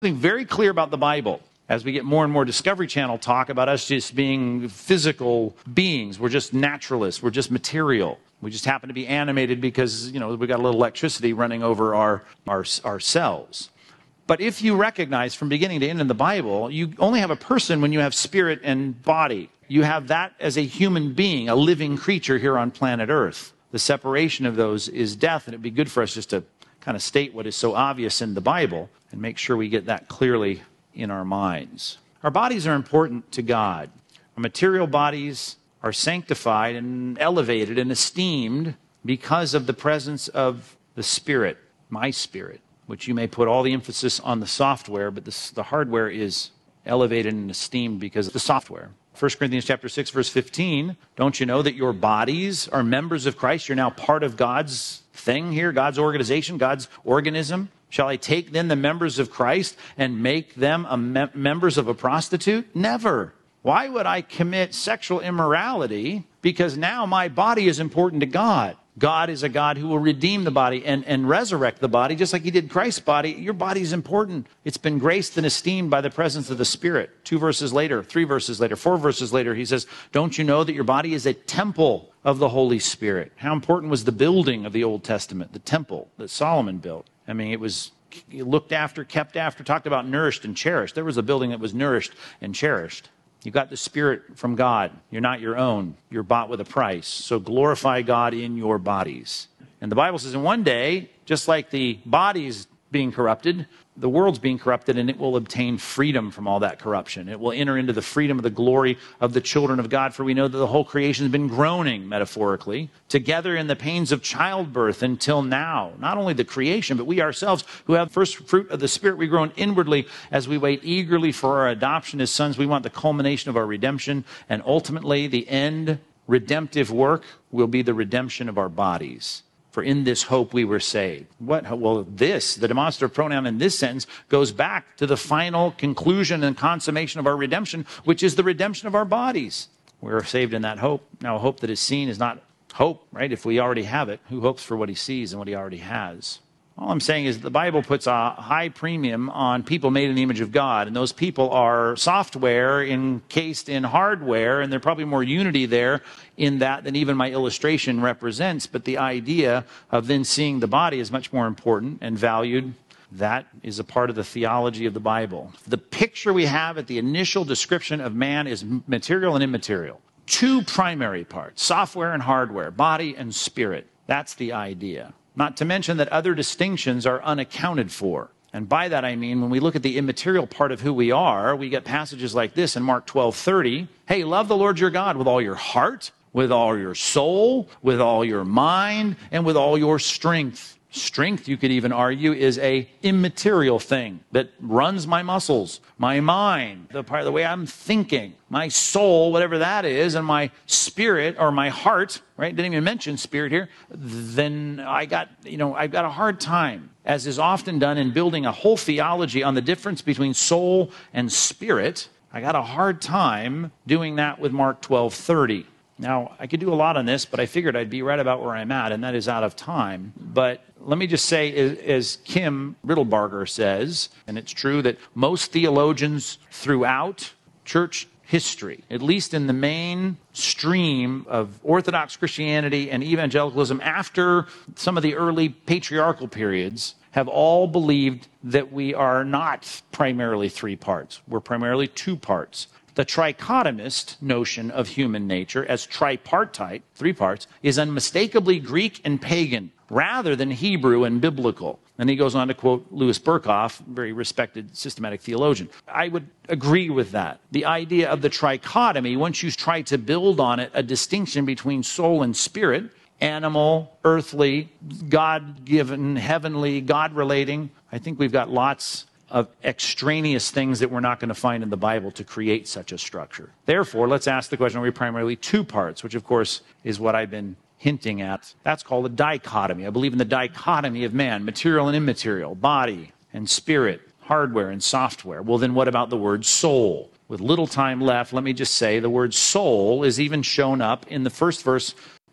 Something very clear about the Bible. As we get more and more Discovery Channel talk about us just being physical beings, we're just naturalists, we're just material. We just happen to be animated because, we got a little electricity running over our cells. But if you recognize from beginning to end in the Bible, you only have a person when you have spirit and body. You have that as a human being, a living creature here on planet Earth. The separation of those is death, and it'd be good for us just to kind of state what is so obvious in the Bible and make sure we get that clearly in our minds. Our bodies are important to God. Our material bodies are sanctified and elevated and esteemed because of the presence of the Spirit, my Spirit, which you may put all the emphasis on the software, but the hardware is elevated and esteemed because of the software. 1 Corinthians chapter 6, verse 15, don't you know that your bodies are members of Christ? You're now part of God's thing here, God's organization, God's organism. Shall I take then the members of Christ and make them members of a prostitute? Never. Why would I commit sexual immorality? Because now my body is important to God. God is a God who will redeem the body and resurrect the body, just like he did Christ's body. Your body is important. It's been graced and esteemed by the presence of the Spirit. 2 verses later, 3 verses later, 4 verses later, he says, don't you know that your body is a temple of the Holy Spirit? How important was the building of the Old Testament, the temple that Solomon built? I mean, it was looked after, kept after, talked about nourished and cherished. There was a building that was nourished and cherished. You got the Spirit from God. You're not your own. You're bought with a price. So glorify God in your bodies. And the Bible says in one day, just like the body's being corrupted, the world's being corrupted, and it will obtain freedom from all that corruption. It will enter into the freedom of the glory of the children of God, for we know that the whole creation has been groaning, metaphorically, together in the pains of childbirth until now. Not only the creation, but we ourselves who have first fruit of the Spirit, we groan inwardly as we wait eagerly for our adoption as sons. We want the culmination of our redemption, and ultimately the end redemptive work will be the redemption of our bodies. For in this hope we were saved. What? Well, the demonstrative pronoun in this sentence goes back to the final conclusion and consummation of our redemption, which is the redemption of our bodies. We're saved in that hope. Now, a hope that is seen is not hope, right? If we already have it, who hopes for what he sees and what he already has? All I'm saying is the Bible puts a high premium on people made in the image of God, and those people are software encased in hardware, and there's probably more unity there in that than even my illustration represents, but the idea of then seeing the body is much more important and valued. That is a part of the theology of the Bible. The picture we have at the initial description of man is material and immaterial. Two primary parts, software and hardware, body and spirit. That's the idea. Not to mention that other distinctions are unaccounted for. And by that I mean when we look at the immaterial part of who we are, we get passages like this in Mark 12:30. Hey, love the Lord your God with all your heart, with all your soul, with all your mind, and with all your strength. Strength, you could even argue, is a immaterial thing that runs my muscles, my mind, the way I'm thinking, my soul, whatever that is, and my spirit or my heart, right? Didn't even mention spirit here. Then I've got a hard time, as is often done in building a whole theology on the difference between soul and spirit. I got a hard time doing that with Mark 12:30. Now, I could do a lot on this, but I figured I'd be right about where I'm at, and that is out of time. But let me just say, as Kim Riddlebarger says, and it's true that most theologians throughout church history, at least in the main stream of Orthodox Christianity and evangelicalism after some of the early patriarchal periods, have all believed that we are not primarily three parts. We're primarily two parts. The trichotomist notion of human nature as tripartite, three parts, is unmistakably Greek and pagan rather than Hebrew and biblical. And he goes on to quote Louis Berkhoff, very respected systematic theologian. I would agree with that. The idea of the trichotomy, once you try to build on it a distinction between soul and spirit, animal, earthly, God-given, heavenly, God-relating, I think we've got lots of extraneous things that we're not going to find in the Bible to create such a structure. Therefore, let's ask the question, are we primarily two parts, which of course is what I've been hinting at. That's called a dichotomy. I believe in the dichotomy of man, material and immaterial, body and spirit, hardware and software. Well, then what about the word soul? With little time left, let me just say the word soul is even shown up in the first verse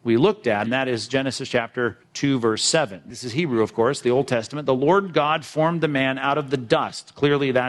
we looked at, and that is Genesis chapter 2, verse 7. This is Hebrew, of course, the Old Testament. The Lord God formed the man out of the dust. Clearly, that